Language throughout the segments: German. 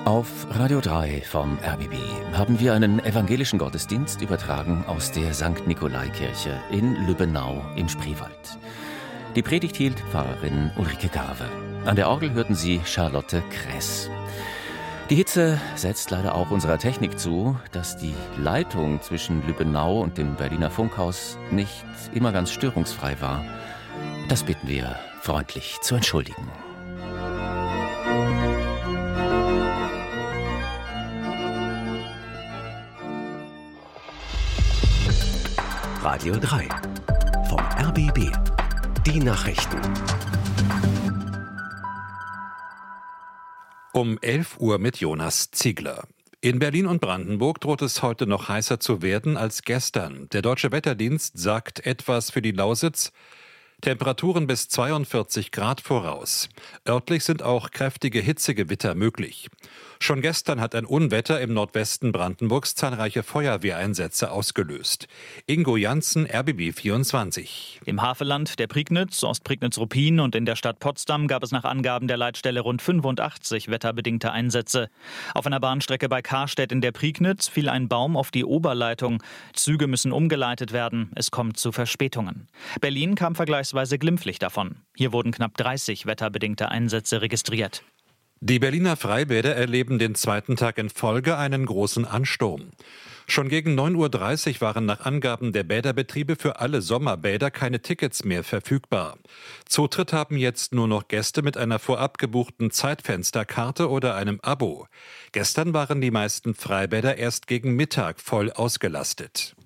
Auf Radio 3 vom RBB haben wir einen evangelischen Gottesdienst übertragen aus der St. Nikolai-Kirche in Lübbenau im Spreewald. Die Predigt hielt Pfarrerin Ulrike Garve. An der Orgel hörten Sie Charlotte Kress. Die Hitze setzt leider auch unserer Technik zu, dass die Leitung zwischen Lübbenau und dem Berliner Funkhaus nicht immer ganz störungsfrei war. Das bitten wir freundlich zu entschuldigen. Radio 3 vom RBB. Die Nachrichten. Um 11 Uhr mit Jonas Ziegler. In Berlin und Brandenburg droht es heute noch heißer zu werden als gestern. Der Deutsche Wetterdienst sagt etwas für die Lausitz. Temperaturen bis 42 Grad voraus. Örtlich sind auch kräftige Hitzegewitter möglich. Schon gestern hat ein Unwetter im Nordwesten Brandenburgs zahlreiche Feuerwehreinsätze ausgelöst. Ingo Janssen, RBB 24. Im Havelland, der Prignitz, Ostprignitz-Ruppin und in der Stadt Potsdam gab es nach Angaben der Leitstelle rund 85 wetterbedingte Einsätze. Auf einer Bahnstrecke bei Karstedt in der Prignitz fiel ein Baum auf die Oberleitung. Züge müssen umgeleitet werden. Es kommt zu Verspätungen. Berlin kam vergleichsweise glimpflich davon. Hier wurden knapp 30 wetterbedingte Einsätze registriert. Die Berliner Freibäder erleben den zweiten Tag in Folge einen großen Ansturm. Schon gegen 9.30 Uhr waren nach Angaben der Bäderbetriebe für alle Sommerbäder keine Tickets mehr verfügbar. Zutritt haben jetzt nur noch Gäste mit einer vorab gebuchten Zeitfensterkarte oder einem Abo. Gestern waren die meisten Freibäder erst gegen Mittag voll ausgelastet.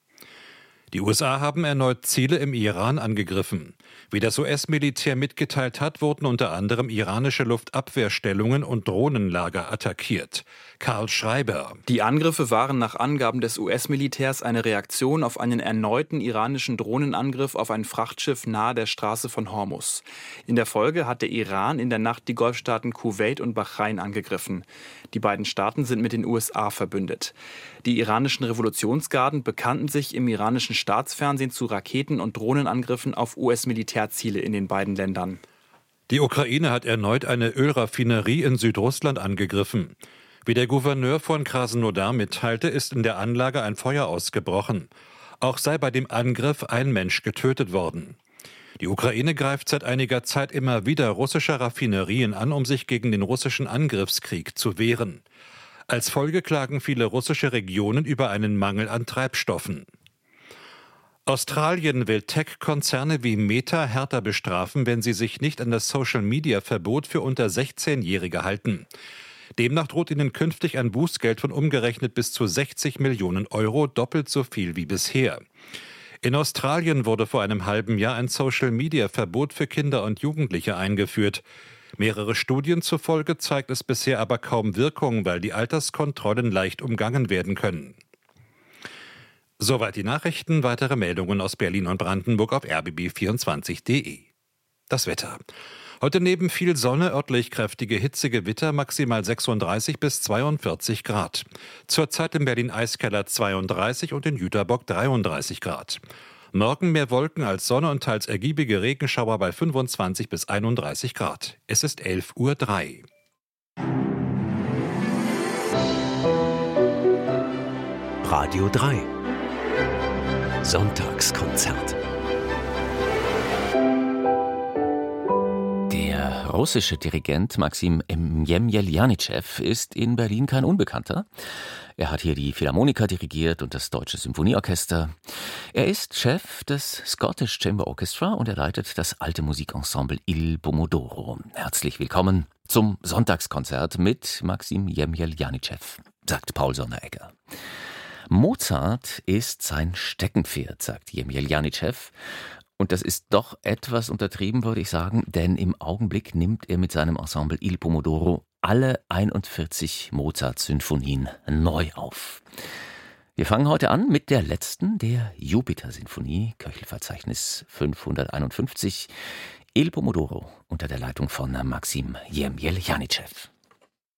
Die USA haben erneut Ziele im Iran angegriffen. Wie das US-Militär mitgeteilt hat, wurden unter anderem iranische Luftabwehrstellungen und Drohnenlager attackiert. Karl Schreiber. Die Angriffe waren nach Angaben des US-Militärs eine Reaktion auf einen erneuten iranischen Drohnenangriff auf ein Frachtschiff nahe der Straße von Hormuz. In der Folge hat der Iran in der Nacht die Golfstaaten Kuwait und Bahrain angegriffen. Die beiden Staaten sind mit den USA verbündet. Die iranischen Revolutionsgarden bekannten sich im iranischen Staatsfernsehen zu Raketen- und Drohnenangriffen auf US-Militärziele in den beiden Ländern. Die Ukraine hat erneut eine Ölraffinerie in Südrussland angegriffen. Wie der Gouverneur von Krasnodar mitteilte, ist in der Anlage ein Feuer ausgebrochen. Auch sei bei dem Angriff ein Mensch getötet worden. Die Ukraine greift seit einiger Zeit immer wieder russische Raffinerien an, um sich gegen den russischen Angriffskrieg zu wehren. Als Folge klagen viele russische Regionen über einen Mangel an Treibstoffen. Australien will Tech-Konzerne wie Meta härter bestrafen, wenn sie sich nicht an das Social-Media-Verbot für unter 16-Jährige halten. Demnach droht ihnen künftig ein Bußgeld von umgerechnet bis zu 60 Millionen Euro, doppelt so viel wie bisher. In Australien wurde vor einem halben Jahr ein Social-Media-Verbot für Kinder und Jugendliche eingeführt. Mehrere Studien zufolge zeigt es bisher aber kaum Wirkung, weil die Alterskontrollen leicht umgangen werden können. Soweit die Nachrichten. Weitere Meldungen aus Berlin und Brandenburg auf rbb24.de. Das Wetter. Heute neben viel Sonne, örtlich kräftige Hitzegewitter, maximal 36 bis 42 Grad. Zurzeit in Berlin-Eiskeller 32 und in Jüterbock 33 Grad. Morgen mehr Wolken als Sonne und teils ergiebige Regenschauer bei 25 bis 31 Grad. Es ist 11.03 Uhr. Radio 3 Sonntagskonzert. Der russische Dirigent Maxim Jemjeljanitschew ist in Berlin kein Unbekannter. Er hat hier die Philharmoniker dirigiert und das Deutsche Symphonieorchester. Er ist Chef des Scottish Chamber Orchestra und er leitet das alte Musikensemble Il Pomodoro. Herzlich willkommen zum Sonntagskonzert mit Maxim Jemjeljanitschew, sagt Paul Sonneregger. Mozart ist sein Steckenpferd, sagt Jemjeljanitschew. Und das ist doch etwas untertrieben, würde ich sagen, denn im Augenblick nimmt er mit seinem Ensemble Il Pomodoro alle 41 Mozart-Sinfonien neu auf. Wir fangen heute an mit der letzten, der Jupiter-Sinfonie, Köchelverzeichnis 551, Il Pomodoro unter der Leitung von Maxim Jemjeljanitschew.